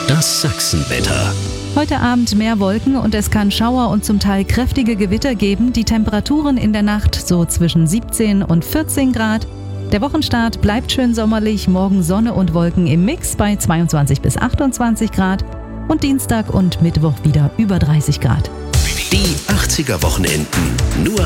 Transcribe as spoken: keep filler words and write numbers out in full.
Das Sachsenwetter. Heute Abend mehr Wolken und es kann Schauer und zum Teil kräftige Gewitter geben. Die Temperaturen in der Nacht so zwischen siebzehn und vierzehn Grad. Der Wochenstart bleibt schön sommerlich. Morgen Sonne und Wolken im Mix bei zweiundzwanzig bis achtundzwanzig Grad. Und Dienstag und Mittwoch wieder über dreißig Grad. Die achtziger Wochenenden. Nur